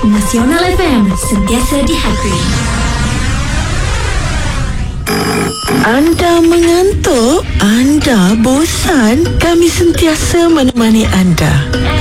Nasional FM, sentiasa di hati. Anda mengantuk? Anda bosan? Kami sentiasa menemani anda.